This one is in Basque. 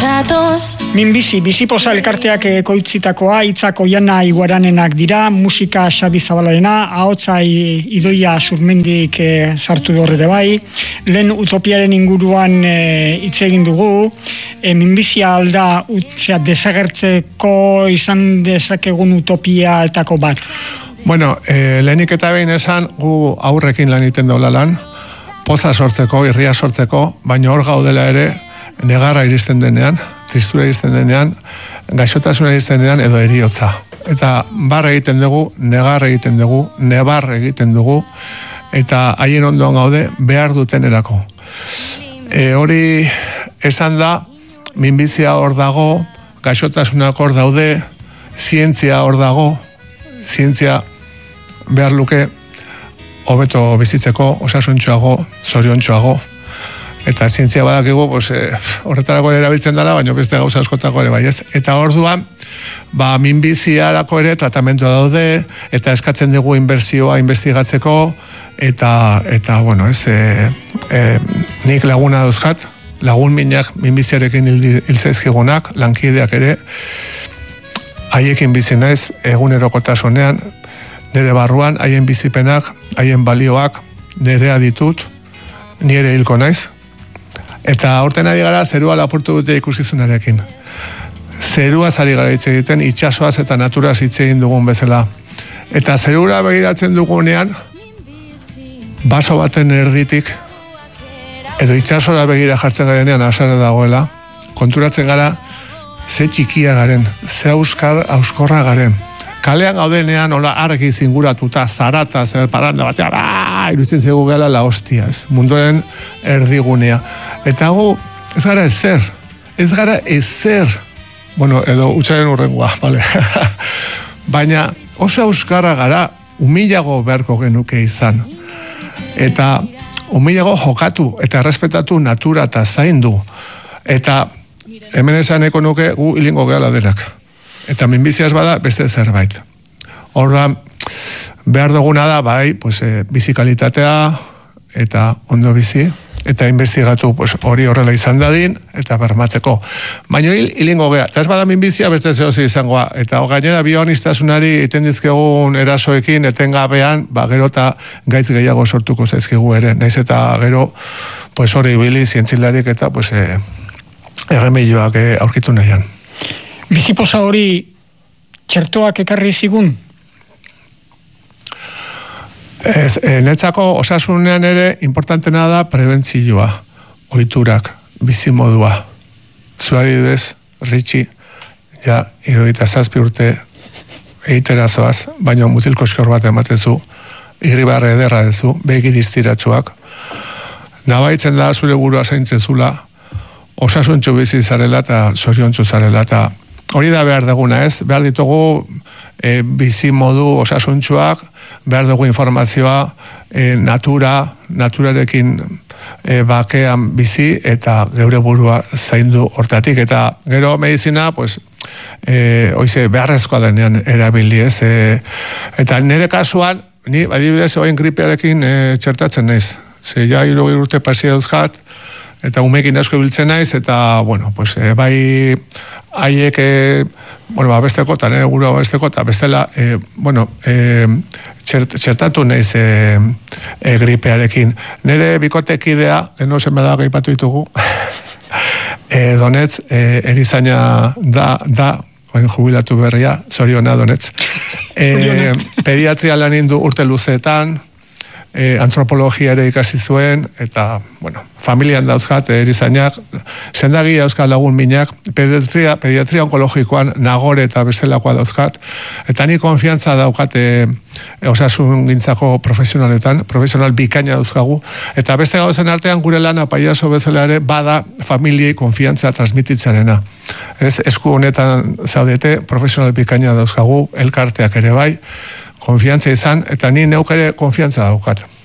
zatoz. Minbizi, bizipoza elkarteak ekoitzitakoa, hitzak Oiana Iguaranenak dira, musika Xabi Zabalarena, ahotsa Idoia Zurmendik sartu dorrere bai, lehen utopiaren inguruan hitz egin dugu, minbizia alda desagertzeko izan dezakegun utopiaetako bat. Bueno, lehenik eta behin esan, gu aurrekin lan egiten daula lan, poza sortzeko, irria sortzeko, baina hor gaudela ere, negarra iristen denean, tristura iristen denean, gaixotasuna iristen denean, edo heriotza. Eta bar egiten dugu, negar egiten dugu, nebar egiten dugu, eta haien ondoan gaude behar duten erako. Hori esan da, minbizia hor dago, gaixotasunak hor daude, zientzia hor dago, zientzia behar luke hobeto bizitzeko, osasuntxoago, zoriontxoago, eta zientzia badakigu, horretarako ere erabiltzen dela, baina beste gauza askotako ere bai ez. Eta orduan, minbiziarako ere tratamentua daude, eta eskatzen dugu inbertsioa investigatzeko, eta bueno, nik laguna dauzkat, lagun minak minbiziarekin hilzaizkigunak, lankideak ere, haiekin bizi naiz, egunerokotasunean, nire barruan, haien bizipenak, haien balioak, nirea ditut, nire hilko naiz. Eta aurten ari gara, zerua lapurtu dute ikusizunarekin. Zerua zari gara hitz egiten, itxasoaz eta naturaz hitz egin dugun bezala. Eta zerura begiratzen dugunean, baso baten erditik, edo itxasora begira jartzen garenean asara dagoela, konturatzen gara, ze txikia garen, ze auskorra garen. Kalean gaudenean, hola, argi zinguratuta, zarata, zer paranda batea, iruditzen zego gela la hostia, munduaren erdigunea. Eta gu, ez gara ezer, bueno, edo utxaren urrengoa, vale. Baina oso euskarra gara, humilago beharko genuke izan. Eta humilago jokatu, eta errespetatu natura eta zaindu. Eta hemen esaneko nuke gu hilingo gehala denak. Eta minbiziaz bada beste zerbait. Horra, behar duguna da, bai, bizikalitatea eta ondo bizi, eta investigatu hori horrela izan dadin, eta bermatzeko. Baina hilingo gea, eta ez bada minbizia beste zehozi izangoa, eta gainera bioanistasunari iten dizkegun erasoekin, etengabean, gero eta gaitz gehiago sortuko zaizkigu ere, naiz eta gero, hori ibili zientzilarik eta erremedioak aurkitu nahian. Bizipoza hori txertoak ekarri zigun? Netzako osasunean ere importantena da prebentzioa, ohiturak, bizimodua. Zuadidez, Ritxi, 77 urte egitera zoaz, baina mutilko eskor bat ematezu, irribarre ederra dezu, begi diztiratsuak. Nabaitzen da zure burua zaintzen zula, osasuntxu bizi zarela eta zoriontxu zarela, eta hori da behar duguna, ez? Behar ditugu bizi modu osasuntxuak, behar dugu informazioa, naturarekin bakean bizi eta geure burua zaindu hortatik. Eta gero medizina, oize, beharrezkoa denean erabili, ez? Eta nire kasuan, ni adibidez oin gripearekin txertatzen naiz. Ze ja 30 urte pasia dauzkat, eta umekin asko biltzen naiz, eta, bai haiek, besteko, eta nire gura besteko, eta bestela, txertatu naiz gripearekin. Nire bikotekidea, leheno zenbela gaipatu ditugu, Donetz, erizaina da, oin jubilatu berria, zoriona Donetz. Pediatria lan indu urte luzeetan, antropologia ere ikasi zuen, eta, familian dauzkat erizainak, sendagi dauzkat lagun minak, pediatria onkologikoan nagore eta bestelakoa dauzkat, eta ni konfiantza daukat osasun gintzako profesional bikaina dauzkagu, eta beste gauzen artean gure lana paiazo bezala ere bada familiei konfiantza transmititzarena. Esku honetan zaudete, profesional bikaina dauzkagu, elkarteak ere bai, konfiantza izan, eta ni neuk ere konfiantza daukat.